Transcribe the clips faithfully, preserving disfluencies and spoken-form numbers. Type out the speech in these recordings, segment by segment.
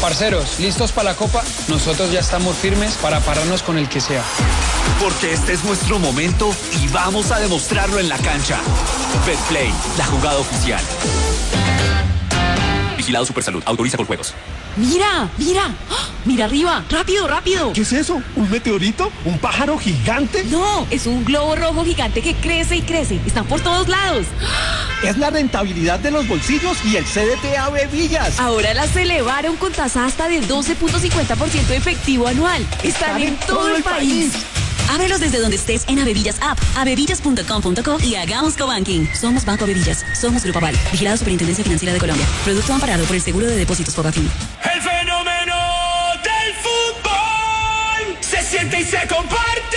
Parceros, ¿listos para la Copa? Nosotros ya estamos firmes para pararnos con el que sea. Porque este es nuestro momento y vamos a demostrarlo en la cancha. Betplay, la jugada oficial. Vigilado Supersalud, autoriza con juegos. ¡Mira! ¡Mira! ¡Oh! ¡Mira arriba! ¡Rápido, rápido! ¿Qué es eso? ¿Un meteorito? ¿Un pájaro gigante? No, es un globo rojo gigante que crece y crece. Están por todos lados. Es la rentabilidad de los bolsillos y el C D T Ave Villas. Ahora las elevaron con tasa hasta del doce punto cincuenta por ciento efectivo anual. Están, Están en, en todo, todo el país. país. Ábrelos desde donde estés en Avevillas App, avevillas punto com punto co y hagamos cobanking. Somos Banco Avevillas, somos Grupo Aval, vigilado Superintendencia Financiera de Colombia. Producto amparado por el Seguro de Depósitos Fogafín. El fenómeno del fútbol se siente y se comparte.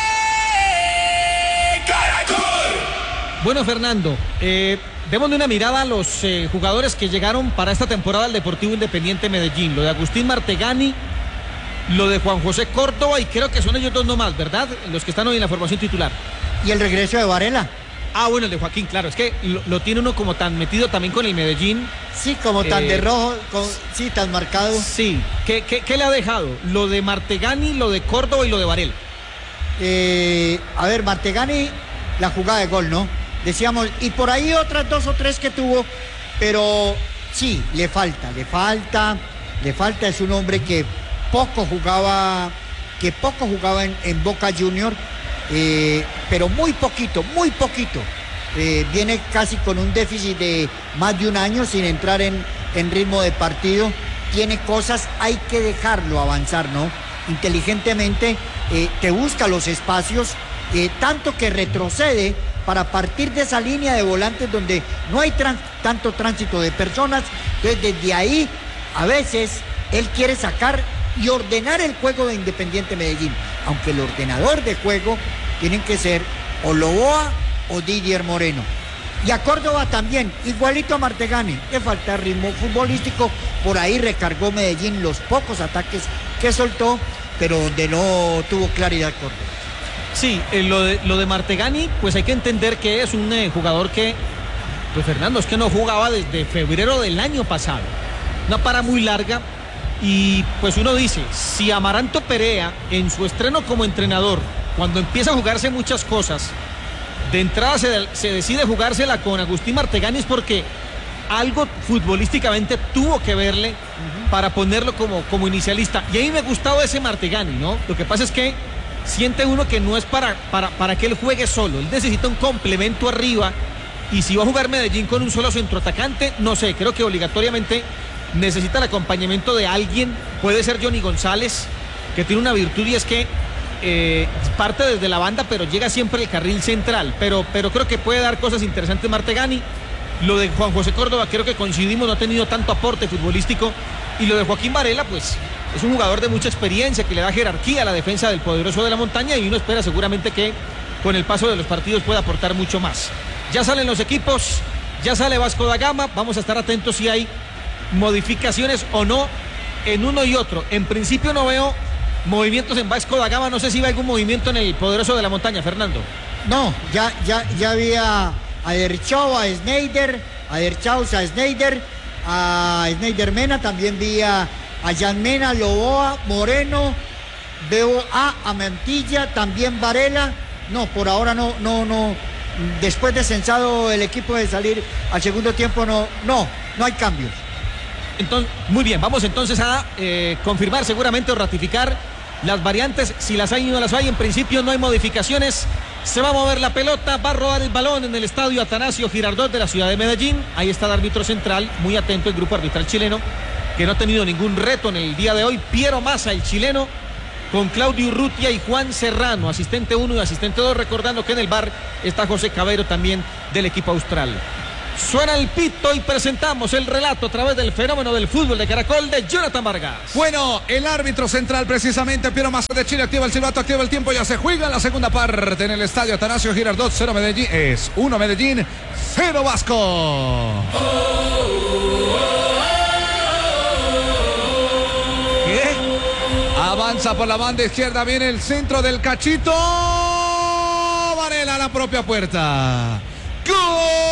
Caracol. Bueno, Fernando, eh, démosle una mirada a los eh, jugadores que llegaron para esta temporada al Deportivo Independiente Medellín. Lo de Agustín Martegani, lo de Juan José Córdoba, y creo que son ellos dos nomás, ¿verdad? Los que están hoy en la formación titular. ¿Y el regreso de Varela? Ah, bueno, el de Joaquín, claro, es que lo, lo tiene uno como tan metido también con el Medellín. Sí, como tan eh, de rojo, con, sí, tan marcado. Sí, ¿Qué, qué, ¿qué le ha dejado? Lo de Martegani, lo de Córdoba y lo de Varela. Eh, a ver, Martegani, la jugada de gol, ¿no? Decíamos, y por ahí otras dos o tres que tuvo, pero sí, le falta, le falta, le falta, es un hombre que poco jugaba, que poco jugaba en, en Boca Junior, eh, pero muy poquito, muy poquito. Eh, viene casi con un déficit de más de un año sin entrar en, en ritmo de partido. Tiene cosas, hay que dejarlo avanzar, ¿no? Inteligentemente, eh, te busca los espacios, eh, tanto que retrocede para partir de esa línea de volantes donde no hay tran- tanto tránsito de personas. Entonces, desde ahí, a veces, él quiere sacar y ordenar el juego de Independiente Medellín, aunque el ordenador de juego tienen que ser o Loboa o Didier Moreno. Y a Córdoba también, igualito a Martegani, le falta ritmo futbolístico, por ahí recargó Medellín los pocos ataques que soltó, pero donde no tuvo claridad Córdoba. Sí, eh, lo, de, lo de Martegani, pues hay que entender que es un eh, jugador que, pues Fernando, es que no jugaba desde febrero del año pasado, una para muy larga. Y pues uno dice, si Amaranto Perea en su estreno como entrenador, cuando empieza a jugarse muchas cosas, de entrada se, se decide jugársela con Agustín Martegani, es porque algo futbolísticamente tuvo que verle uh-huh. para ponerlo como, como inicialista. Y a mí me gustaba ese Martegani, ¿no? Lo que pasa es que siente uno que no es para, para, para que él juegue solo, él necesita un complemento arriba, y si va a jugar Medellín con un solo centroatacante, no sé, creo que obligatoriamente necesita el acompañamiento de alguien. Puede ser Johnny González, que tiene una virtud y es que eh, parte desde la banda, pero llega siempre al carril central. Pero, pero creo que puede dar cosas interesantes Martegani. Lo de Juan José Córdoba, creo que coincidimos, no ha tenido tanto aporte futbolístico. Y lo de Joaquín Varela, pues es un jugador de mucha experiencia, que le da jerarquía a la defensa del poderoso de la montaña, y uno espera seguramente que con el paso de los partidos pueda aportar mucho más. Ya salen los equipos, ya sale Vasco da Gama, vamos a estar atentos si hay modificaciones o no en uno y otro. En principio no veo movimientos en Vasco da Gama, no sé si va algún movimiento en el poderoso de la montaña, Fernando. No, ya, ya, ya había a Derchau, a Schneider, a Derchau, a Schneider, a Schneider Mena, también vi a, a Jan Mena, Loboa, Moreno, veo a, a Mantilla, también Varela. No, por ahora no, no, no. Después de censado el equipo de salir al segundo tiempo, no, no, no hay cambios. Entonces, muy bien, vamos entonces a eh, confirmar seguramente o ratificar las variantes, si las hay o no las hay. En principio no hay modificaciones, se va a mover la pelota, va a rodar el balón en el estadio Atanasio Girardot de la ciudad de Medellín. Ahí está el árbitro central, muy atento el grupo arbitral chileno, que no ha tenido ningún reto en el día de hoy. Piero Massa, el chileno, con Claudio Urrutia y Juan Serrano, asistente uno y asistente dos, recordando que en el bar está José Cabero, también del equipo austral. Suena el pito y presentamos el relato a través del fenómeno del fútbol de Caracol de Jonathan Vargas. Bueno, el árbitro central precisamente, Piero Massa de Chile, activa el silbato, activa el tiempo, ya se juega la segunda parte en el estadio Atanasio Girardot. Cero Medellín, es uno Medellín, cero Vasco. Oh, oh, oh, oh. ¿Qué? Avanza por la banda izquierda, viene el centro del Cachito Varela a la propia puerta. ¡Gol!